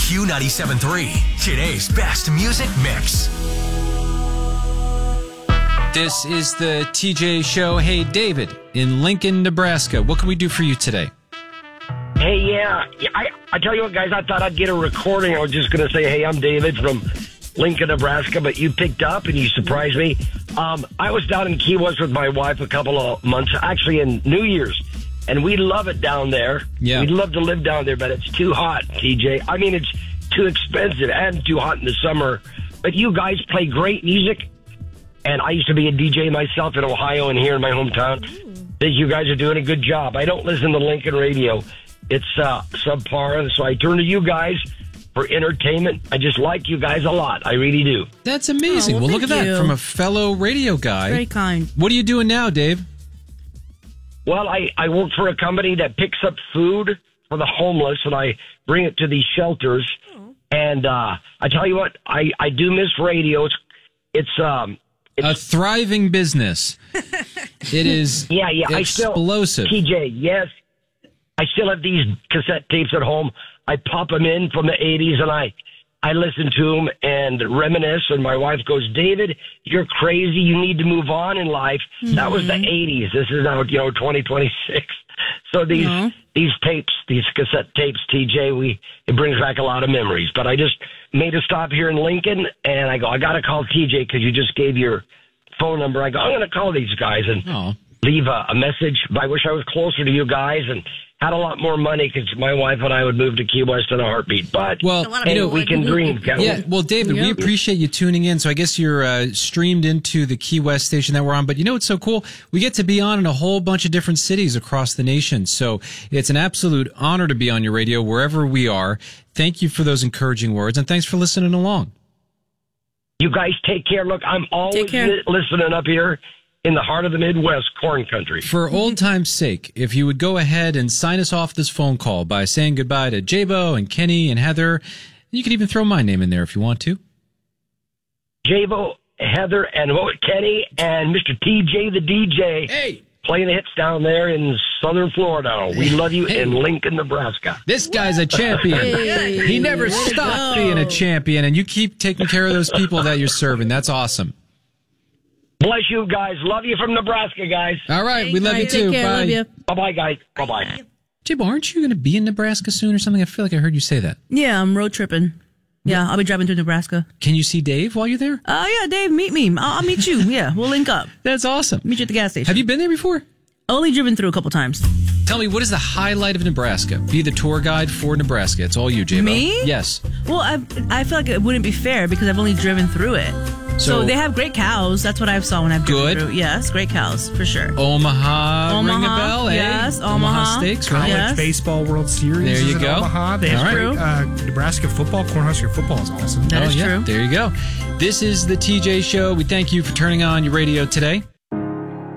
Q97.3, today's best music mix. This is the TJ Show. Hey, David, in Lincoln, Nebraska. What can we do for you today? Hey, yeah. I tell you what, guys, I thought I'd get a recording. I was just going to say, hey, I'm David from Lincoln, Nebraska, but you picked up and you surprised me. I was down in Key West with my wife a couple of months, actually in New Year's, and we love it down there. Yeah. We'd love to live down there, but it's too hot, TJ. I mean, it's too expensive and too hot in the summer. But you guys play great music, and I used to be a DJ myself in Ohio and here in my hometown. Think you guys are doing a good job. I don't listen to Lincoln radio. It's subpar, so I turn to you guys for entertainment. I just like you guys a lot. I really do. That's amazing. Oh, well, look at that thank you. from a fellow radio guy. Very kind. What are you doing now, Dave? Well, I work for a company that picks up food for the homeless, and I bring it to these shelters. And I tell you what, I do miss radio. It's a thriving business. It is explosive. TJ, yes. I still have these cassette tapes at home. I pop them in from the 80s, and I listen to them and reminisce. And my wife goes, David, you're crazy. You need to move on in life. Mm-hmm. That was the 80s. This is now, 2026. So these tapes, these cassette tapes, TJ, it brings back a lot of memories. But I just made a stop here in Lincoln, and I go, I got to call TJ because you just gave your phone number. I go, I'm going to call these guys and leave a message. I wish I was closer to you guys and had a lot more money because my wife and I would move to Key West in a heartbeat. But we can dream. Yeah, well, David, we appreciate you tuning in. So I guess you're streamed into the Key West station that we're on. But what's so cool? We get to be on in a whole bunch of different cities across the nation. So it's an absolute honor to be on your radio wherever we are. Thank you for those encouraging words, and thanks for listening along. You guys take care. Look, I'm always listening up here in the heart of the Midwest, corn country. For old time's sake, if you would go ahead and sign us off this phone call by saying goodbye to Jabo and Kenny and Heather. You could even throw my name in there if you want to. Jabo, Heather, and Kenny, and Mr. TJ the DJ. Hey! Playing the hits down there in southern Florida. We love you in Lincoln, Nebraska. This guy's a champion. He never stopped being a champion, and you keep taking care of those people that you're serving. That's awesome. Bless you guys. Love you from Nebraska, guys. All right. We love you too. Care, bye. Love you. Bye-bye, guys. Bye-bye. Jabo, aren't you going to be in Nebraska soon or something? I feel like I heard you say that. Yeah, I'm road tripping. Yeah, I'll be driving through Nebraska. Can you see Dave while you're there? Yeah, Dave, meet me. I'll meet you. Yeah, we'll link up. That's awesome. Meet you at the gas station. Have you been there before? Only driven through a couple times. Tell me, what is the highlight of Nebraska? Be the tour guide for Nebraska. It's all you, Jabo. Me? Yes. Well, I feel like it wouldn't be fair because I've only driven through it. So they have great cows. That's what I saw when I've driven through. Yes, great cows, for sure. Omaha, ring a bell, eh? Yes, Omaha Steaks, right? College Baseball World Series. There you go. Omaha. They have great Nebraska football. Cornhusker football is awesome. That is true. There you go. This is the TJ Show. We thank you for turning on your radio today.